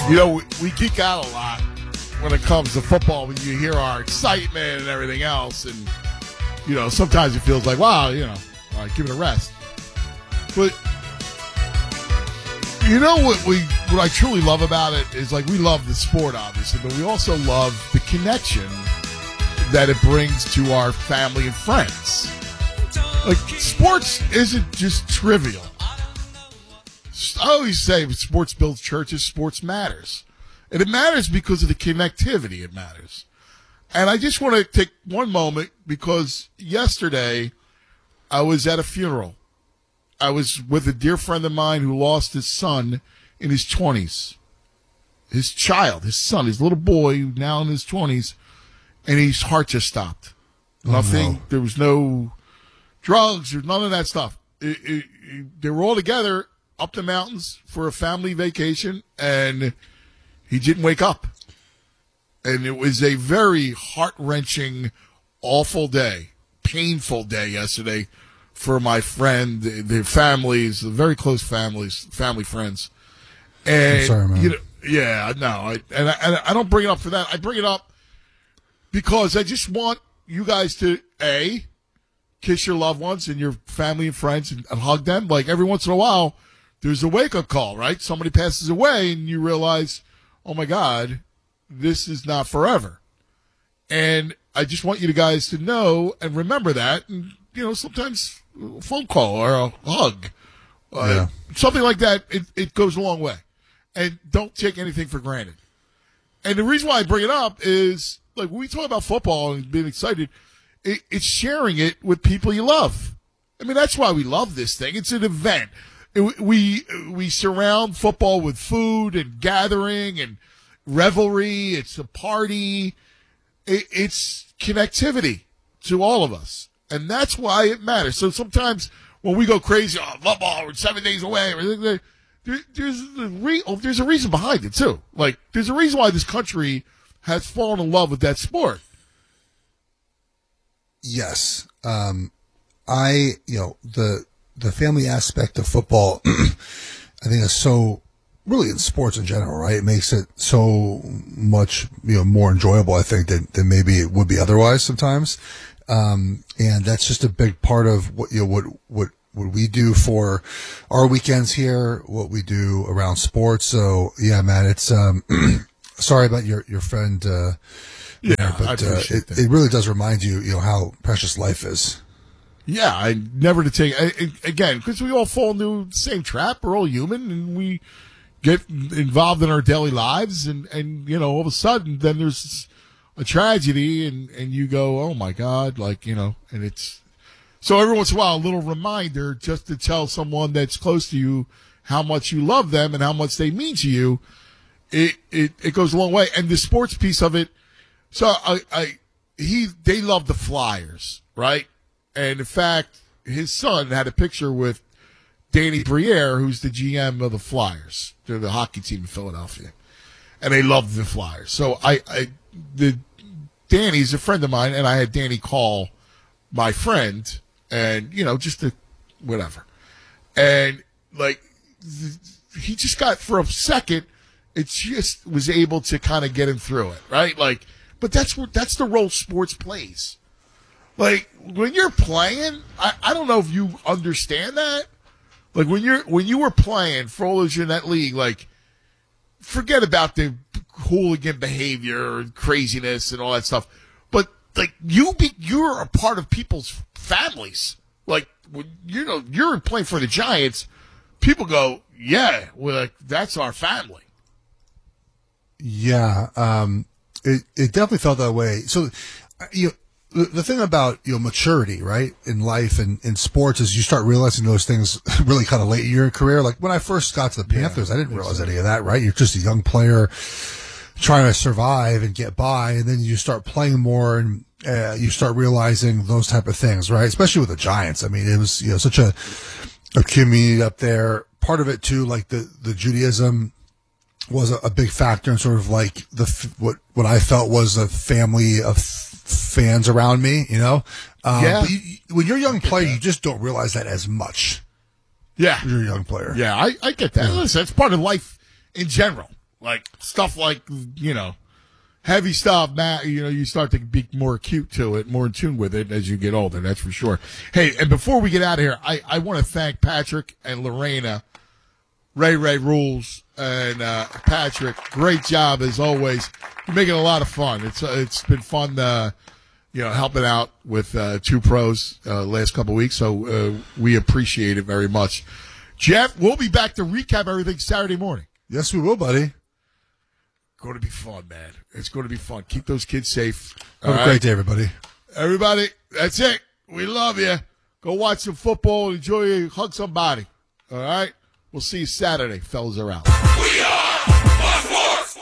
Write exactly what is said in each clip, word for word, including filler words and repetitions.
You know, we, we geek out a lot when it comes to football, when you hear our excitement and everything else. And, you know, sometimes it feels like, wow, you know, all right, give it a rest. But, you know what we what I truly love about it is, like, we love the sport, obviously, but we also love the connection that it brings to our family and friends. Like, sports isn't just trivial. I always say sports builds churches, sports matters. And it matters because of the connectivity it matters. And I just want to take one moment because yesterday I was at a funeral. I was with a dear friend of mine who lost his son in his twenties. His child, his son, his little boy, now in his twenties, and his heart just stopped. Oh, Nothing. no. There was no drugs. There's none of that stuff. It, it, it, they were all together up the mountains for a family vacation, and he didn't wake up. And it was a very heart-wrenching, awful day, painful day yesterday for my friend, the, the families, the very close families, family friends. And, I'm sorry, man. You know, yeah, no, I, and, I, and I don't bring it up for that. I bring it up because I just want you guys to, A, kiss your loved ones and your family and friends and, and hug them. Like, every once in a while, there's a wake-up call, right? Somebody passes away, and you realize, oh, my God, this is not forever. And I just want you guys to know and remember that. And, you know, sometimes a phone call or a hug, uh, Yeah. something like that, it, it goes a long way. And don't take anything for granted. And the reason why I bring it up is, like, when we talk about football and being excited, it, it's sharing it with people you love. I mean, that's why we love this thing. It's an event. It, we we surround football with food and gathering and revelry. It's a party. It, it's connectivity to all of us. And that's why it matters. So sometimes when we go crazy, oh, football, we're seven days away, there, there's, a re, oh, there's a reason behind it, too. Like, there's a reason why this country has fallen in love with that sport. Yes. Um, I, you know, the the family aspect of football, I think is so, really in sports in general, right? It makes it so much, you know, more enjoyable, I think, than, than maybe it would be otherwise sometimes. Um, and that's just a big part of what, you know, what, what, what we do for our weekends here, what we do around sports. So, yeah, man, it's, um, sorry about your, your friend, uh, Yeah, there, but, I appreciate uh, it, that. it really does remind you, you know, how precious life is. Yeah, I never to take, I, I- again, because we all fall into the same trap. We're all human, and we get involved in our daily lives, and, and you know, all of a sudden, then there's a tragedy, and, and you go, oh, my God, like, you know, and it's, so every once in a while, a little reminder just to tell someone that's close to you how much you love them and how much they mean to you, it, it, it goes a long way. And the sports piece of it, so I, I, he, they love the Flyers, right? And in fact, his son had a picture with Danny Briere, who's the G M of the Flyers. They're the hockey team in Philadelphia, and they love the Flyers. So I, I, the Danny's a friend of mine, and I had Danny call my friend, and you know, just to whatever, and like th- he just got for a second, it just was able to kind of get him through it, right? Like, but that's what that's the role sports plays. Like, when you're playing, I, I don't know if you understand that. Like, when you're when you were playing for all those years in that league, like, forget about the hooligan behavior and craziness and all that stuff. But, like, you be, you're a part of people's families. Like, when, you know, you're playing for the Giants, people go, yeah, well, like, that's our family. Yeah, um, it it definitely felt that way. So, uh, you know, the, the thing about, you know, maturity, right, in life and in sports is you start realizing those things really kind of late in your career. Like when I first got to the Panthers, Yeah, I didn't realize any of that, right? You're just a young player trying to survive and get by, and then you start playing more and uh, you start realizing those type of things, right? Especially with the Giants. I mean, it was, you know, such a, a community up there. Part of it too, like the, the Judaism was a, a big factor in sort of like the, what, what I felt was a family of fans around me, you know? Um, Yeah. But you, when you're a young player, you just don't realize that as much. Yeah. When you're a young player. Yeah, I, I get that. Listen, it's part of life in general. Like stuff like, you know, heavy stuff, Matt, you know, you start to be more acute to it, more in tune with it as you get older, that's for sure. Hey, and before we get out of here, I, I want to thank Patrick and Lorena, Ray Ray Rules, and uh, Patrick. Great job, as always. You're making a lot of fun. It's uh, It's been fun, uh, you know, helping out with uh, two pros uh, last couple of weeks, so uh, we appreciate it very much. Jeff, we'll be back to recap everything Saturday morning. Yes, we will, buddy. Going to be fun, man. It's going to be fun. Keep those kids safe. Have a right? great day, everybody. Everybody, that's it. We love you. Go watch some football. Enjoy it. Hug somebody. All right? We'll see you Saturday. Fellas are out. We are Sports.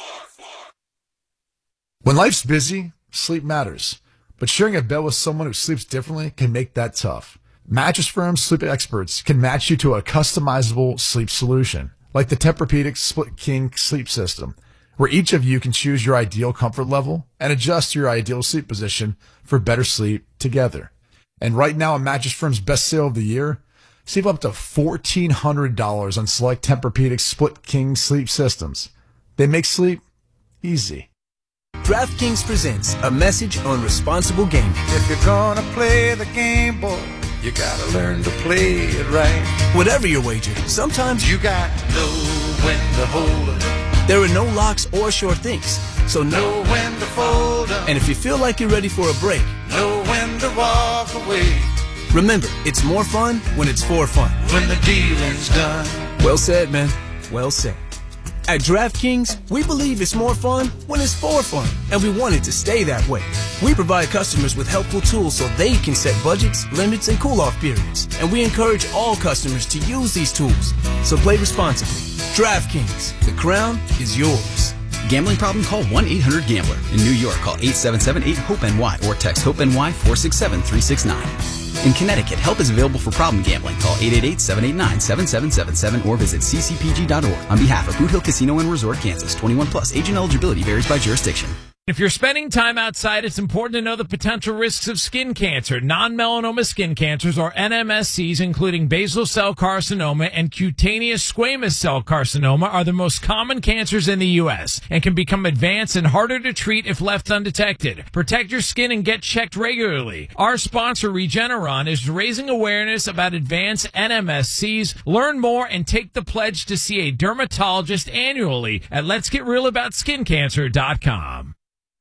When life's busy, sleep matters. But sharing a bed with someone who sleeps differently can make that tough. Mattress Firm's sleep experts can match you to a customizable sleep solution, like the Tempur-Pedic Split King sleep system, where each of you can choose your ideal comfort level and adjust your ideal sleep position for better sleep together. And right now, on Mattress Firm's best sale of the year, save up to fourteen hundred dollars on select Tempur-Pedic Split King sleep systems. They make sleep easy. DraftKings presents a message on responsible gaming. If you're gonna play the game, boy, you gotta learn to play it right. Whatever your wager, sometimes You got to know when to hold up, there are no locks or sure things. So know know. when to fold up, And if you feel like you're ready for a break, know when to walk away. remember, it's more fun when it's for fun. When the dealing's done, Well said, man. Well said. At DraftKings, we believe it's more fun when it's for fun, and we want it to stay that way. We provide customers with helpful tools so they can set budgets, limits, and cool-off periods, and we encourage all customers to use these tools. So play responsibly. DraftKings, the crown is yours. Gambling problem? Call one eight hundred gambler. In New York, call eight seven seven eight hope N Y or text HOPE-NY four six seven three six nine. In Connecticut, help is available for problem gambling. Call eight eight eight seven eight nine seven seven seven seven or visit c c p g dot org. On behalf of Boot Hill Casino and Resort, Kansas, twenty-one plus. Agent eligibility varies by jurisdiction. If you're spending time outside, it's important to know the potential risks of skin cancer. Non-melanoma skin cancers, or N M S Cs, including basal cell carcinoma and cutaneous squamous cell carcinoma, are the most common cancers in the U S and can become advanced and harder to treat if left undetected. Protect your skin and get checked regularly. Our sponsor, Regeneron, is raising awareness about advanced N M S Cs. Learn more and take the pledge to see a dermatologist annually at lets get real about skin cancer dot com.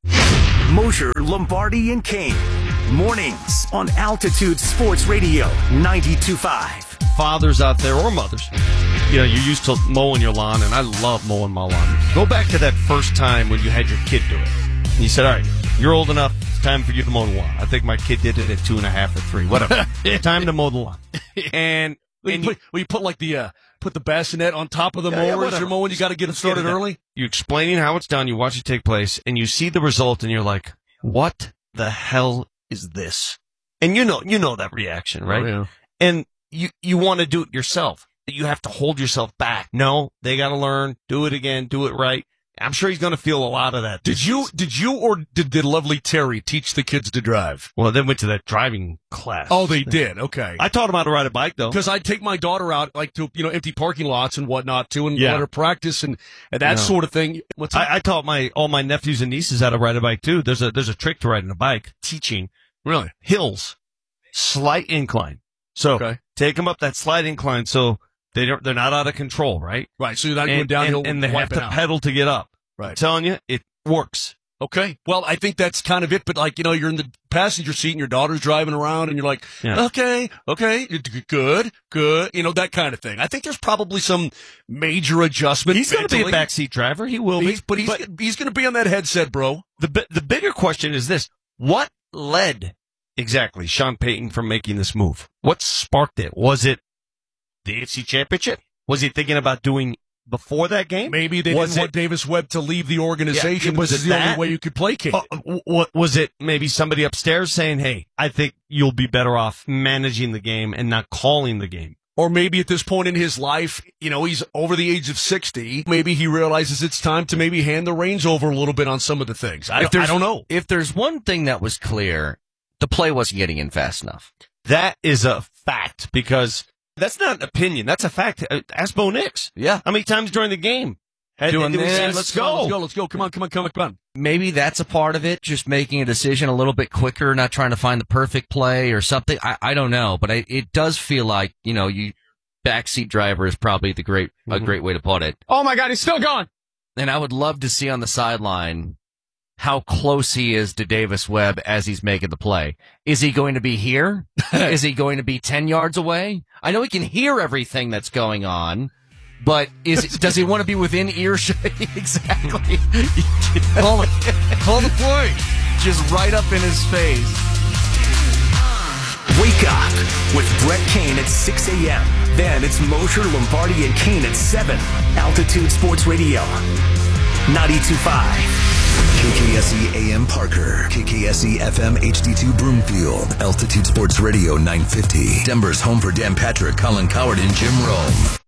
Mosher, Lombardi, and Kane. Mornings on Altitude Sports Radio ninety-two point five. Fathers out there or mothers, you know, you're used to mowing your lawn, and I love mowing my lawn. Go back to that first time when you had your kid do it. And you said, all right, you're old enough, it's time for you to mow the lawn. I think my kid did it at two and a half or three, whatever. Time to mow the lawn. And, Well, and you, put, well, you put like the uh, put the bassinet on top of the Yeah, yeah, mower as whatever. you're mowing. You got to get it started early. You're explaining how it's done. You watch it take place, and you see the result, and you're like, "What the hell is this?" And you know, you know that reaction, right? Oh, yeah. And you you want to do it yourself. You have to hold yourself back. No, they got to learn. Do it again. Do it right. I'm sure he's going to feel a lot of that. Did you did you or did, did lovely Terry teach the kids to drive? Well, they went to that driving class. Oh, they did. Okay. I taught them how to ride a bike, though. Because I'd take my daughter out, like, to, you know, empty parking lots and whatnot, too, and Yeah. let her practice and, and that No. sort of thing. What's that? I, I taught my all my nephews and nieces how to ride a bike too. There's a there's a trick to riding a bike. Teaching Really? hills, slight incline. So Okay. take them up that slight incline, so they don't they're not out of control, right? Right, so you're not going And, downhill and, and they have wiping to out. pedal to get up. I'm Right. telling you, it works. Okay. Well, I think that's kind of it, but like, you know, you're in the passenger seat and your daughter's driving around and you're like, Yeah. okay, okay, good, good, you know, that kind of thing. I think there's probably some major adjustment. He's going to be a mentally. backseat driver. He will He's, be. but he's, he's going to be on that headset, bro. The bi- the bigger question is this: what led exactly Sean Payton from making this move? What sparked it? Was it the A F C Championship? Was he thinking about doing before that game? Maybe they was didn't want it, Davis Webb to leave the organization. Yeah, was this is it the that? only way you could placate Uh, it. w- w- was it maybe somebody upstairs saying, "Hey, I think you'll be better off managing the game and not calling the game"? Or maybe at this point in his life, you know, he's over the age of sixty. Maybe he realizes it's time to maybe hand the reins over a little bit on some of the things. I, If I there's- don't know. If there's one thing that was clear, the play wasn't getting in fast enough. That is a fact, because that's not an opinion. That's a fact. Uh, Ask Bo Nix. Yeah. How many times during the game doing And we this. said, let's go, let's go, let's go. Come on, come on, come on, come on. Maybe that's a part of it, just making a decision a little bit quicker, not trying to find the perfect play or something. I, I don't know, but I, it does feel like, you know, you backseat driver is probably the great mm-hmm. a great way to put it. Oh my God, he's still going. And I would love to see on the sideline how close he is to Davis Webb as he's making the play. Is he going to be here? Is he going to be ten yards away? I know he can hear everything that's going on, but is does he want to be within earshot? Exactly. call, the, call the play. Just right up in his face. Wake up with Brett Kane at six a.m. Then it's Mosher, Lombardi, and Kane at seven. Altitude Sports Radio, ninety-two point five. K K S E A M Parker, K K S E F M H D two Broomfield, Altitude Sports Radio nine fifty. Denver's home for Dan Patrick, Colin Coward, and Jim Rome.